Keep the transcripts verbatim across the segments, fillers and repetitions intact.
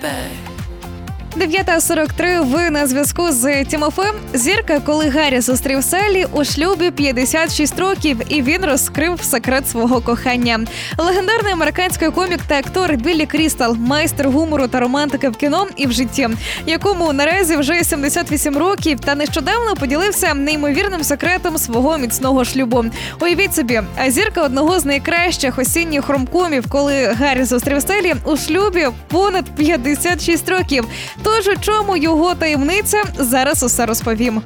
дев'ята сорок три, ви на зв'язку з Тімофеєм. Зірка, коли Гаррі зустрів Селлі, у шлюбі п'ятдесят шість років, і він розкрив секрет свого кохання. Легендарний американський комік та актор Біллі Крістал, майстер гумору та романтики в кіно і в житті, якому наразі вже сімдесят вісім років, та нещодавно поділився неймовірним секретом свого міцного шлюбу. Уявіть собі, зірка одного з найкращих осінніх ромкомів, коли Гаррі зустрів Селлі, у шлюбі понад п'ятдесят шість років. Тож, у чому його таємниця, зараз усе розповім.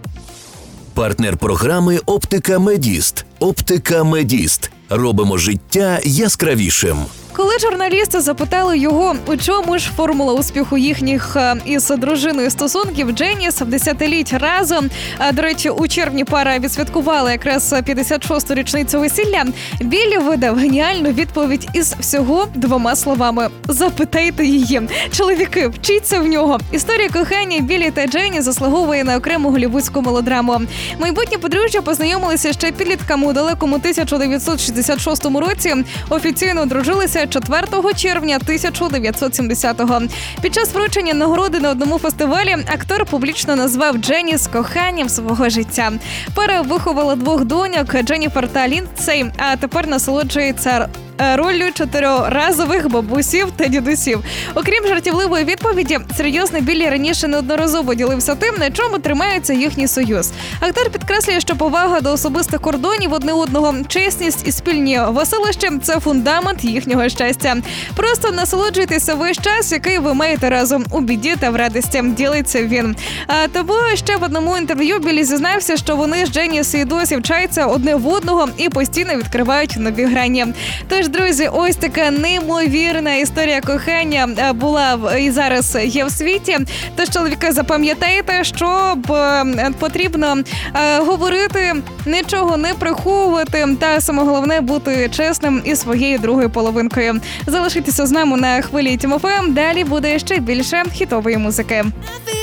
Партнер програми «Оптика Медіст». «Оптика Медіст». Робимо життя яскравішим. Коли журналісти запитали його, у чому ж формула успіху їхніх із дружиною стосунків, Дженіс десятиліть разом, а, до речі, у червні пара відсвяткувала якраз п'ятдесят шосту річницю весілля, Біллі видав геніальну відповідь із всього двома словами. Запитайте її. Чоловіки, вчіться в нього. Історія кохання Біллі та Джені заслуговує на окрему голлівудську мелодраму. Майбутні подружжя познайомилися ще підлітками у далекому тисяча дев'ятсот шістдесят шостому році, офіційно одружилися четвертого червня тисяча дев'ятсот сімдесятого. Під час вручення нагороди на одному фестивалі актор публічно назвав Дженіс коханням свого життя. Пара виховала двох доньок, Дженніфер та Ліндсей, а тепер насолоджується роллю чотириразових бабусів та дідусів. Окрім жартівливої відповіді, серйозний Біллі раніше неодноразово ділився тим, на чому тримається їхній союз. Актор підкреслює, що повага до особистих кордонів одне одного, чесність і спільні веселища – це фундамент їхнього щастя. Просто насолоджуйтеся весь час, який ви маєте разом у біді та в радості, ділиться він. А тому ще в одному інтерв'ю Біллі зізнався, що вони з Дженіс і досі вчаться одне в одного і постійно відкривають нові грані. Тож, друзі, ось така неймовірна історія кохання була і зараз є в світі. Тож, чоловіки, запам'ятайте, що потрібно говорити, нічого не приховувати та, саме головне, бути чесним із своєю другою половинкою. Залишайтеся з нами на хвилі Тімофеєм, далі буде ще більше хітової музики.